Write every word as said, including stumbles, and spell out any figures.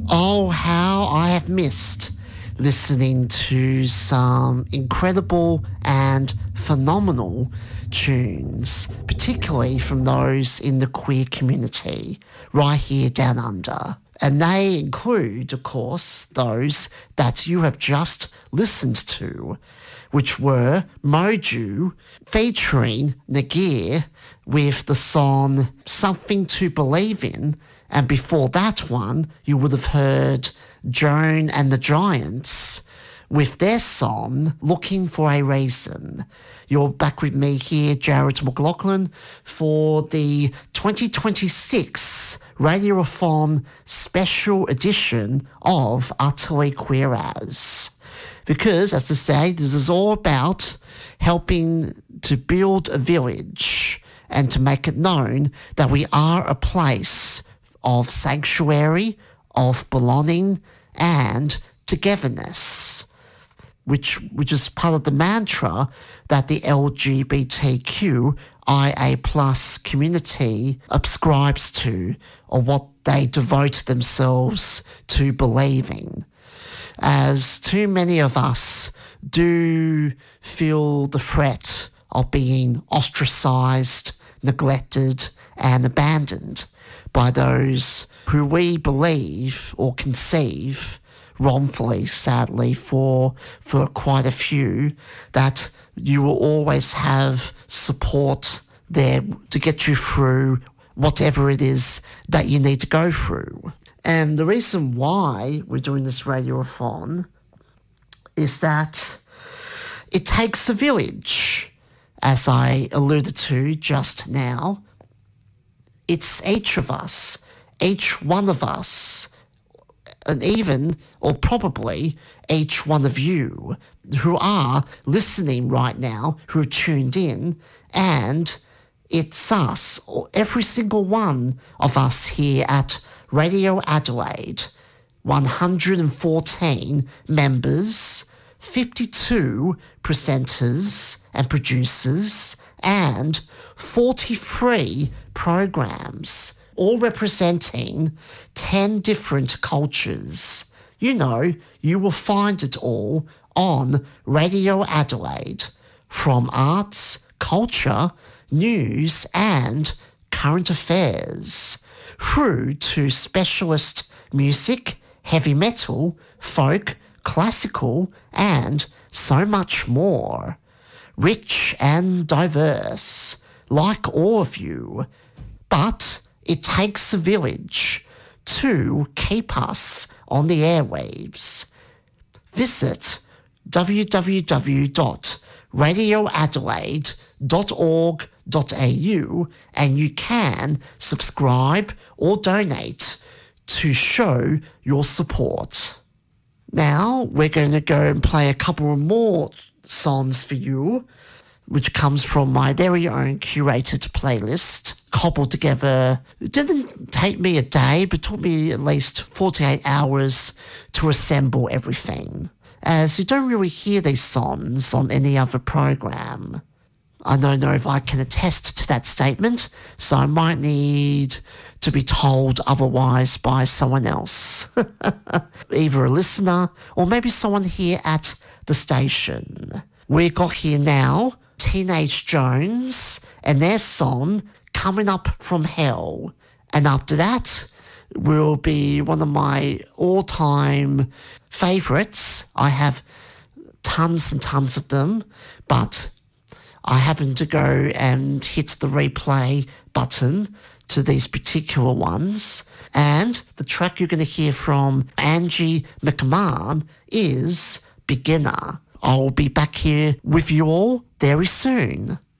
Oh, how I have missed listening to some incredible and phenomenal tunes, particularly from those in the queer community right here down under. And they include, of course, those that you have just listened to, which were Moju featuring Nagir with the song Something to Believe In. And before that one, you would have heard Joan and the Giants with their song Looking for a Reason. You're back with me here, Jared McLaughlin, for the twenty twenty-six Radiothon special edition of Utterly Queer As. Because, as I say, this is all about helping to build a village and to make it known that we are a place of sanctuary, of belonging, and togetherness, which which is part of the mantra that the L G B T Q I A plus community ascribes to, or what they devote themselves to believing. As too many of us do feel the threat of being ostracised, neglected, and abandoned by those who we believe or conceive wrongfully, sadly, for for quite a few, that you will always have support there to get you through whatever it is that you need to go through. And the reason why we're doing this radiothon is that it takes a village, as I alluded to just now. It's each of us, each one of us, and even, or probably, each one of you who are listening right now, who are tuned in, and it's us, or every single one of us here at Radio Adelaide, one hundred fourteen members, fifty-two presenters and producers, and forty-three programs, all representing ten different cultures. You know, you will find it all on Radio Adelaide, from arts, culture, news, and current affairs, through to specialist music, heavy metal, folk, classical, and so much more. Rich and diverse, like all of you, but it takes a village to keep us on the airwaves. Visit w w w dot radio adelaide dot org dot a u and you can subscribe or donate to show your support. Now we're going to go and play a couple more songs for you, which comes from my very own curated playlist, cobbled together. It didn't take me a day, but took me at least forty-eight hours to assemble everything, as you don't really hear these songs on any other program. I don't know if I can attest to that statement, so I might need to be told otherwise by someone else. Either a listener or maybe someone here at the station. We got here now Teenage Jones and their song Coming Up From Hell. And after that will be one of my all-time favourites. I have tons and tons of them, but I happen to go and hit the replay button to these particular ones. And the track you're going to hear from Angie McMahon is Beginner. I'll be back here with you all very soon.